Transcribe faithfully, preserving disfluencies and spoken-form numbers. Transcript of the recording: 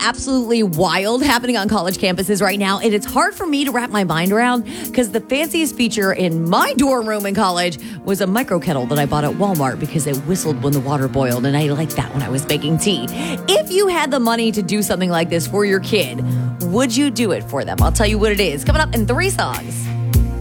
absolutely wild happening on college campuses right now. And it's hard for me to wrap my mind around because the fanciest feature in my dorm room in college was a micro kettle that I bought at Walmart because it whistled when the water boiled. And I liked that when I was making tea. If you had the money to do something like this for your kid, would you do it for them? I'll tell you what it is coming up in three songs.